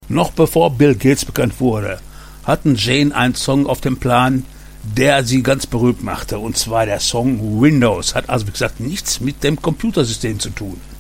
Noch bevor Bill Gates bekannt wurde, hatten Jane einen Song auf dem Plan, der sie ganz berühmt machte, und zwar der Song Windows. Hat also, wie gesagt, nichts mit dem Computersystem zu tun.